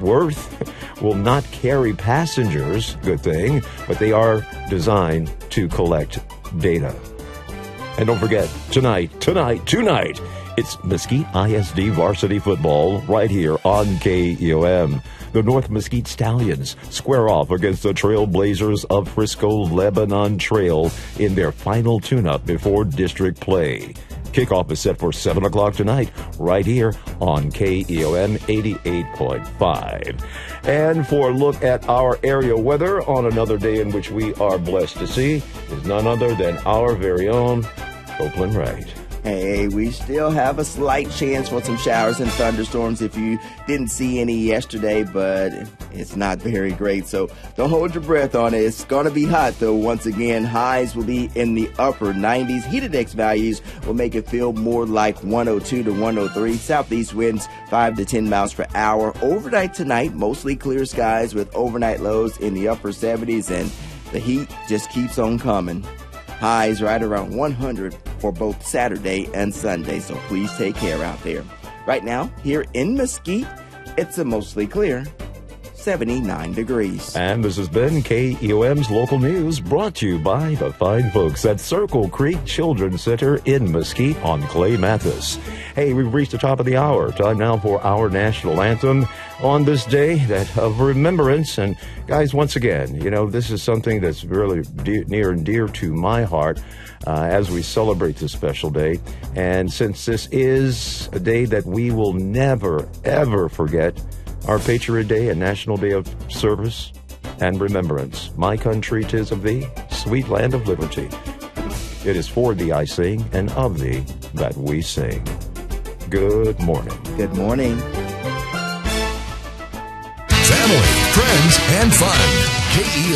Worth will not carry passengers, good thing, but they are designed to collect data. And don't forget, tonight, it's Mesquite ISD varsity football right here on KEOM. The North Mesquite Stallions square off against the Trailblazers of Frisco Lebanon Trail in their final tune-up before district play. Kickoff is set for 7 o'clock tonight, right here on KEOM 88.5. And for a look at our area weather on another day in which we are blessed to see is none other than our very own Copeland Wright. Hey, we still have a slight chance for some showers and thunderstorms if you didn't see any yesterday, but it's not very great, so don't hold your breath on it. It's going to be hot, though. Once again, highs will be in the upper 90s. Heat index values will make it feel more like 102 to 103. Southeast winds 5 to 10 miles per hour. Overnight tonight, mostly clear skies with overnight lows in the upper 70s, and the heat just keeps on coming. Highs right around 100 for both Saturday and Sunday, so please take care out there. Right now, here in Mesquite, it's a mostly clear 79 degrees. And this has been KEOM's Local News, brought to you by the fine folks at Circle Creek Children's Center in Mesquite on Clay Mathis. Hey, we've reached the top of the hour. Time now for our national anthem on this day of remembrance. And guys, once again, this is something that's really near and dear to my heart as we celebrate this special day. And since this is a day that we will never, ever forget, our Patriot Day and National Day of Service and Remembrance. My country, 'tis of thee, sweet land of liberty. It is for thee I sing, and of thee that we sing. Good morning. Good morning. Family, friends, and fun. KEO.